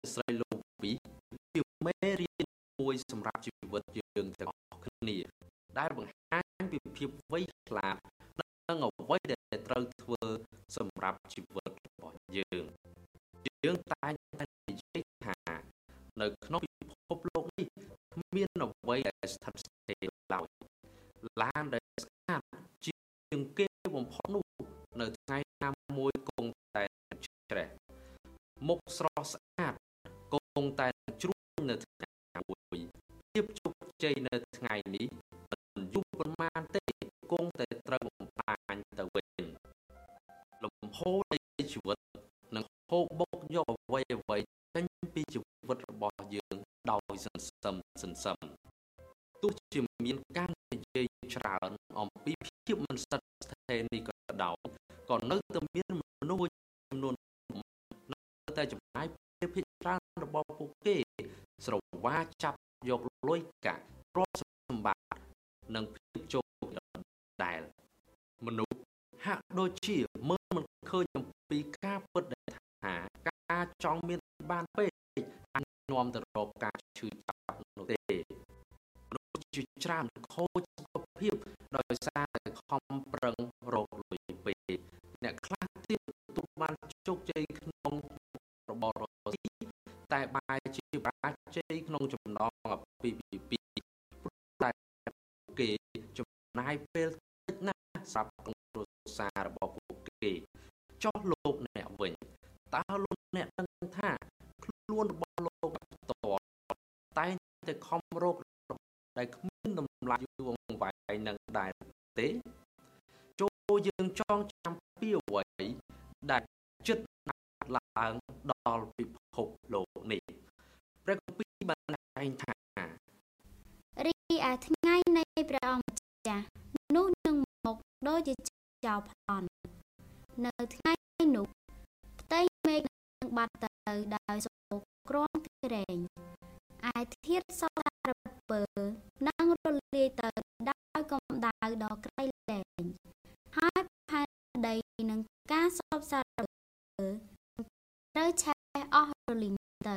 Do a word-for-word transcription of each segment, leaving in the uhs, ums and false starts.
ស្រីលោកពីជាមេរៀនមួយសម្រាប់ជីវិតយើងទាំងអស់គ្នាដែលបង្ហាញពីភាពវៃឆ្លាតនិងអ្វីដែលត្រូវធ្វើសម្រាប់ជីវិតរបស់យើងយើងតែងតែនិយាយថានៅក្នុងពិភពលោកនេះមានអ្វីដែលស្ថិតស្ថេរឡើយឡានដែលស្អាតជាងគេបំផុតនោះនៅថ្ងៃណាមួយគង់តែជ្រះមុខស្រស់ស្អាតគង់តែជ្រួញនៅថ្ងៃមួយភាពជោគជ័យនៅថ្ងៃនេះមិនយូរប៉ុន្មានទេគង់តែត្រូវបំផ្លាញទៅវិញលំហូរនៃជីវិតនឹងហូបបុកយកអ្វីអ្វីចេញពីជីវិតរបស់យើងដោយសន្សឹមសន្សឹមទោះជាមានការនិយាយច្រើនអំពីភាពមិនស្ថិតស្ថេរនេះក៏ដោយក៏នៅតែមានមនុស្សចំនួននៅតែចំណាយពេលភាគច្រើនរបស់ពួកគេស្រវាចាប់យកលុយកាក់ទ្រព្យសម្បត្តិនិងភាពជោគជ័យដែលមនុស្សហាក់ដូចជាមើលមិនឃើញអំពីការពិតដែលថាការចង់មានបានពេកអាចនាំទៅរកការឈឺចាប់នោះទេមនុស្សជាច្រើនខូចសុខភាពដោយសារតែខំប្រឹងរកលុយពេកអ្នកខ្លះទៀតទទួលបានជោគជ័យក្នុងរបររកស៊ីតែបែរជាបរាជ័យក្នុងចំណងអាពាហ៍ពិពាហ៍តែគេចំណាយពេលតិចណាស់សម្រាប់ក្នុងគ្រួសាររបស់ពួកគេចុះលោកអ្នកវិញតើលោកអ្នកដឹងថាខ្លួនរបស់លោកផ្ទាល់តែងតែខំរកដែលគ្មានតម្លៃយូរអង្វែងនឹងដែរទេចូលយើងចងចាំពីអ្វីដែលចិត្តឡើងដល់ពិភពលោកនេះព្រះគម្ពីរបានចែងថារីឯថ្ងៃនៃព្រះអង្គម្ចាស់នោះនឹងមកដូចជាចោរប្លន់នៅថ្ងៃនោះផ្ទៃមេឃនឹងបាត់ទៅដោយសូរគ្រាំក្រែងឯធាតុសរពើនឹងរលាយទៅដោយកម្ដៅដ៏ក្រៃលែងហើយផែនដីនឹងការសពសារពើត្រូវឆេះអស់រលីងទៅ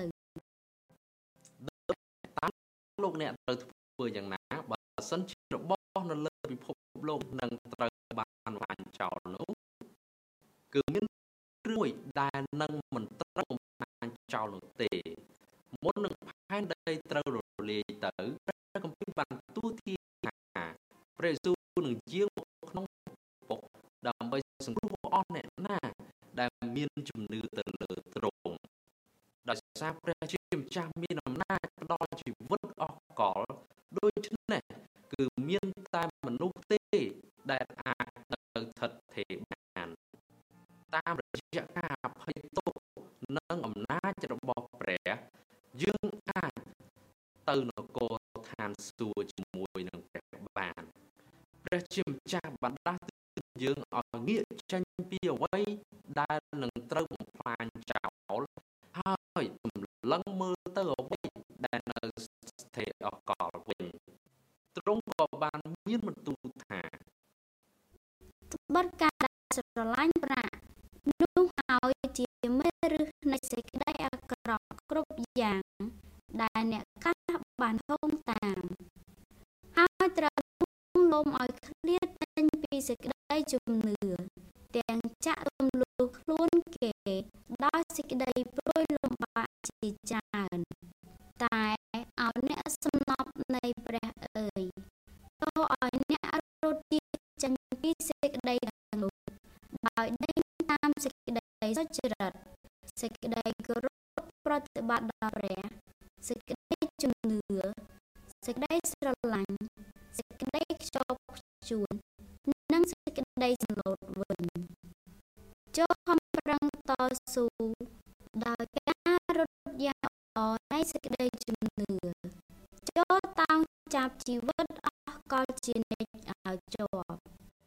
តាមលោកអ្នកត្រូវធ្វើយ៉ាងណាបើសិនជារបស់នៅលើពិភពលោកនឹងត្រូវបានវាញចោលនោះគឺមានគ្រឿងមួយដែលនឹងមិនត្រូវបំផ្លាញចោលនោះទេមុននឹងផែនដីត្រូវរលាយទៅព្រះគម្ពីរបានទូទាថាព្រះយេស៊ូវនឹងយាងមកក្នុងពុកដើម្បីសង្គ្រោះអស់អ្នកណាដែលមានជំនឿទៅលើទ្រង់ដោយសារព្រះជាម្ចាស់មានអំណាចផ្ដល់ជីវិតអស់កលដូច្នេះគឺមានតែមនុស្សទេដែលអាចទៅស្ថិតថេរបានតាមរយៈការអភ័យទោសនិងអំណាចរបស់ព្រះយើងអាចទៅនគរឋានសួគ៌ជាមួយនឹងព្រះបានព្រះជាម្ចាស់បានដាស់តឿនយើងឲ្យងាកចេញពីអ្វីដែលនឹងត្រូវបំផ្លាញចោលហើយសម្លឹងមើលទៅអ្វីដែលនៅស្ថិតអកលវិញទ្រង់ក៏បានមានបន្ទូលថាត្បិតការដែលស្រឡាញ់ប្រាក់នោះហើយជាមេឫសនៃសេចក្តីអាក្រក់គ្រប់យ៉ាងដែលអ្នកកាសបានហូមតាមហើយត្រូវលំឲ្យឃ្លាតចេញពីសេចក្តីជំនឿទាំងចាក់រំលោះខ្លួនគេដោយសេចក្តីព្រួយលំបាកជាច្រើនតែឲ្យអ្នកសំណប់នៃព្រះអើយទោះឲ្យអ្នករត់ទាចេញពីសេចក្តីទាំងនោះដោយដេញតាមសេចក្តីសុចរិតសេចក្តីគោរពប្រតិបត្តិដល់ព្រះសេចក្តីជំនឿសេចក្តីស្រឡាញ់សេចក្តីខ្ជាប់ខ្ជួននិងសេចក្តីសន្លូតវិញចូលខំប្រឹងតស៊ូដោយការរត់យ៉ាងល្អនៃសេចក្តីជំនឿចូលតោងចាប់ជីវិតអស់កលជានិច្ចឲ្យជាប់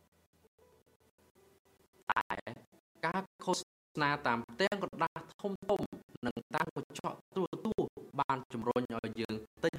តែការឃោសនាតាមផ្ទាំងក្រដាសធំធំនិងតាមកញ្ចក់ទូរទស្សន៍បានជំរុញឲ្យយើងទិញ